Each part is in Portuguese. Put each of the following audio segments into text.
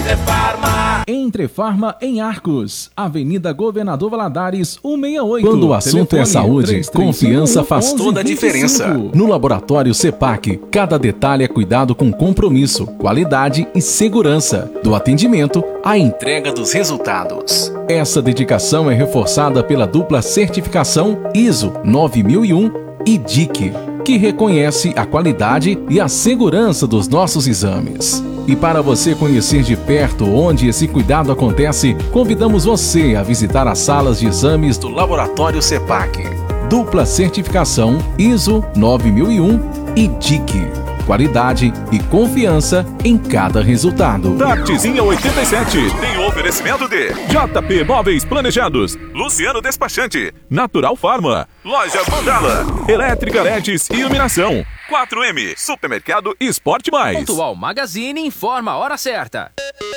Entrefarma em Arcos, Avenida Governador Valadares, 168. Quando o assunto Telefone é saúde, 3351 confiança faz toda a 1125. diferença. No Laboratório CEPAC, cada detalhe é cuidado com compromisso, qualidade e segurança. Do atendimento à entrega dos resultados. Essa dedicação é reforçada pela dupla certificação ISO 9001 e DIC, que reconhece a qualidade e a segurança dos nossos exames. E para você conhecer de perto onde esse cuidado acontece, convidamos você a visitar as salas de exames do Laboratório CEPAC. Dupla certificação ISO 9001 e DIC. Qualidade e confiança em cada resultado. Tardezinha 87 tem o oferecimento de JP Móveis Planejados, Luciano Despachante, Natural Farma, Loja Mandala, Elétrica LEDs e Iluminação, 4M, Supermercado Esporte Mais. Pontual Magazine informa a hora certa.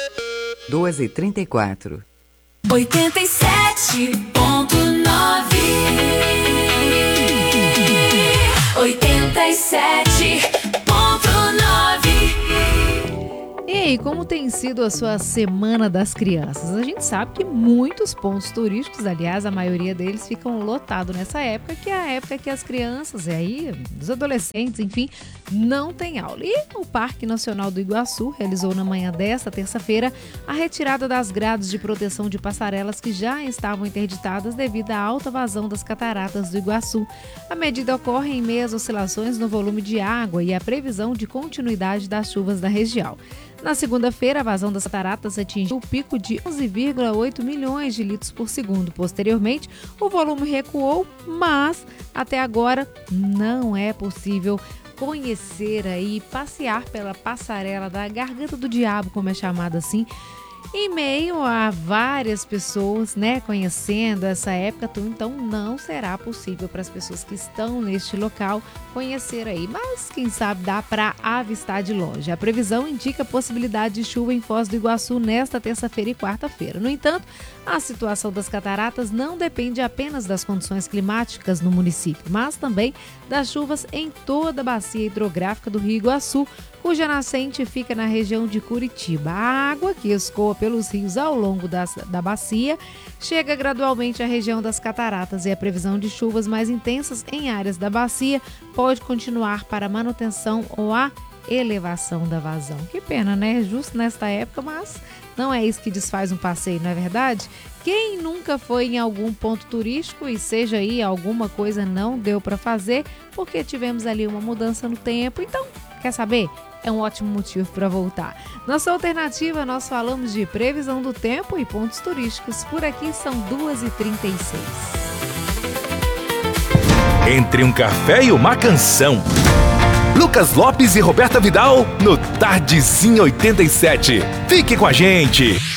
2h34. 87.9. 87.9. E aí, como tem sido a sua Semana das Crianças? A gente sabe que muitos pontos turísticos, aliás, a maioria deles ficam lotados nessa época, que é a época que as crianças, e aí os adolescentes, enfim, não têm aula. E o Parque Nacional do Iguaçu realizou na manhã desta terça-feira a retirada das grades de proteção de passarelas que já estavam interditadas devido à alta vazão das cataratas do Iguaçu. A medida ocorre em meio às oscilações no volume de água e a previsão de continuidade das chuvas da região. Na segunda-feira, a vazão das cataratas atingiu o pico de 11,8 milhões de litros por segundo. Posteriormente, o volume recuou, mas até agora não é possível conhecer aí, passear pela passarela da Garganta do Diabo, como é chamada assim, em meio a várias pessoas, né, conhecendo essa época, então não será possível para as pessoas que estão neste local conhecer aí, mas quem sabe dá para avistar de longe. A previsão indica a possibilidade de chuva em Foz do Iguaçu nesta terça-feira e quarta-feira. No entanto, a situação das cataratas não depende apenas das condições climáticas no município, mas também das chuvas em toda a bacia hidrográfica do Rio Iguaçu, cuja nascente fica na região de Curitiba. A água que escoa pelos rios ao longo da bacia chega gradualmente à região das cataratas e a previsão de chuvas mais intensas em áreas da bacia pode continuar para a manutenção ou a elevação da vazão. Que pena, né? Justo nesta época, mas não é isso que desfaz um passeio, não é verdade? Quem nunca foi em algum ponto turístico e seja aí alguma coisa não deu para fazer porque tivemos ali uma mudança no tempo, então, quer saber? É um ótimo motivo para voltar. Nossa alternativa, nós falamos de previsão do tempo e pontos turísticos. Por aqui são 2h36. Entre um café e uma canção. Lucas Lopes e Roberta Vidal no Tardezinha 87. Fique com a gente.